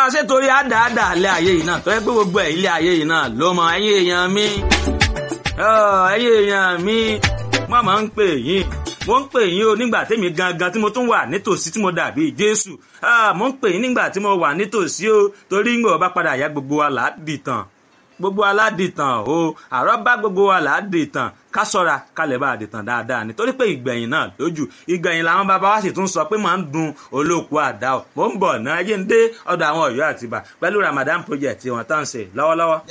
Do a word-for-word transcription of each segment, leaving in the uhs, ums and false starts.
ṣé torí àdáàdà ilé ayé yìí náà tó yẹ pé gbogbo ẹ̀ ilé ayé yìí náà ló mọ ẹ̀yin èèyàn mi ẹ̀yin èèyàn mi wọ́n máa ń pè yín mo ń pè yín o nígbà tèmi gangan tí mo tún wà nítòsí tí mo dàbí Jésù mo ń pè yín nígbà tí mo wà nítòsí o torí ń gbọ́ bá padà yá gbogbo wa là á dìtàn gbogbo aládìtàn o àrọ́bá gbogbo wa là á dìtàn ká sọ́ra kalẹ̀ bá àdìtàn dáadáa nítorí pé ìgbẹ̀yìn náà lójú ìgbẹ̀yìn làwọn bàbá wa sì tún sọ pé máa ń dun olóòkú àdá o mò ń bọ̀ náà ẹjẹ́ ń dé ọ̀dọ̀ àwọn Ọ̀yọ́ Àtìbà pẹ̀lú Ramadan project wọn tán ṣe lọ́wọ́lọ́wọ́.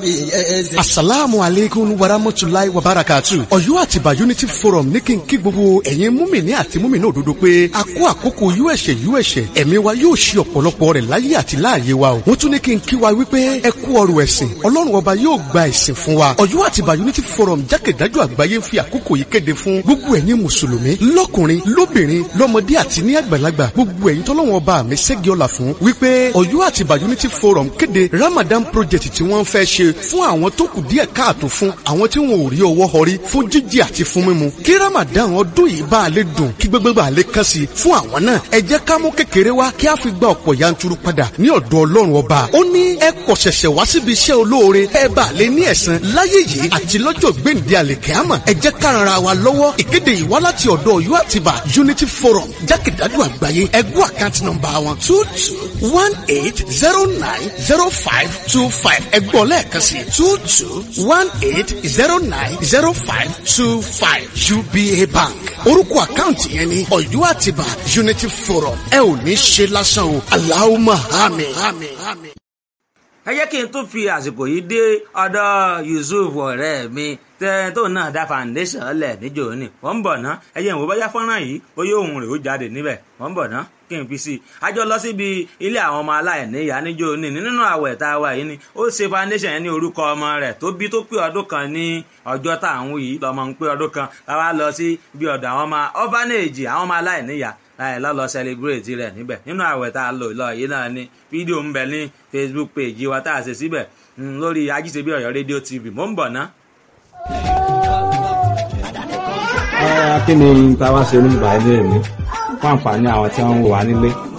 asalaamu aleykum warahmatulahi wabarakatu Ọ̀yọ́ Àtìbà Unity Forum ní kí n kí gbogbo ẹ̀yin múmìnì àti múmìnì òdodo pé a kó àkókò yúẹ̀ṣẹ̀ yúẹ̀ṣẹ̀ ẹ̀mí wa yóò ṣe ọ̀pọ̀lọpọ̀ rẹ̀ láyé àti láàyè wa o wọ́n tún ní kí n kí wa wípé ẹ kú ọrọ̀ ẹ̀sìn Ọlọ́run ọba yóò gba ẹ̀sìn fún wa Ọ̀yọ́ Àtìbà Unity Forum jákèjádò àgbáyé ń fi àkókò yìí kéde fún gbogbo ẹ̀yin mùsùlùmí lọ́kùnrin lóbìnrin lọ́mọdé àti ní àgbàlagbà gbogbo ẹ̀yin tọ́lọ́wọ́n ọba mi ṣẹ́gi ọ̀la fún wípé Ọ̀yọ́ Àtìbà Unity Forum kéde Ramadan project tí wọ́n fẹ́ ṣe fún àwọn tó kù díẹ̀ káàtó fún àwọn tí wọn ò rí ọwọ́ họrí fún jíjẹ àti fún mímu kí Ramadan ọdún yìí bá a lè dùn kí gbogbo bá a lè kàn sí fún àwọn náà ẹ jẹ́ ká mú kékeré wá kí a fi gba ọ̀pọ̀ yanturu padà ní ọ̀dọ̀ Ọlọ́run ọba ó ní ẹ kọ̀ ṣẹ̀ṣẹ̀ wá síbi iṣẹ́ olóore ẹ bá a lè ní ẹ̀san láyé yìí àti lọ́jọ́ gbèǹde àlèkẹ́àmọ̀ ẹ jẹ́ ká ran ara wa lọ́wọ́ ìkéde yìí wá láti ọ̀dọ̀ Ọ̀yọ́ Àtìbà Unity Forum jákèjádò àgbáyé ẹgbẹ́ àkáǹtì nọ́mbà wọn two two one eight zero nine zero five two five ẹgbọ́n lẹ́ẹ̀kan sí two two one eight zero nine zero five two five U B A Bank orúkọ àkáǹtì yẹn ni Ọ̀yọ́ Àtìbà Unity Forum ẹ ò ní ṣe lásán o Allahumma àmín. ẹ jẹ́ kí n tún fi àsìkò yìí dé ọ̀dọ̀ Yusuf ọ̀rẹ́ mi tẹ́ tó náà dá foundation lẹ̀ níjò ní wọ́n ń bọ̀ ná ẹ jẹ́ ìwọ bóyá fọ́nrán yìí bóyá òun rẹ̀ ó jáde níbẹ̀ wọ́n ń bọ̀ ná kí n fi sí i àjọ lọ síbi ilé àwọn ọmọ aláìní ìyá níjò ní nínú àwẹ̀ tá a wà yìí ni ó ṣe foundation yẹn ní orúkọ ọmọ rẹ̀ tó bí tó pé ọdún kan ní ọjọ́ tá à ń wí yìí lọ́mọ ń pé ọdún kan láwa lọ sí bí ọ̀dọ̀ àwọn ọmọ orphanage àwọn ọmọ aláìní ìyá láì lọ́lọ́ celebrate rẹ̀ níbẹ̀ nínú àwẹ̀ tá a lò lọ yìí náà ni fídíò ń bẹ ní Facebook page wa tá a ṣe síbẹ̀ lórí Ajíṣebí Ọ̀yọ́ rédíò T V mò ń bọ̀ ná. kí ni ta wá ṣe oníbàá ilé mi fún àǹfààní àwọn tí wọ́n ń wà nílé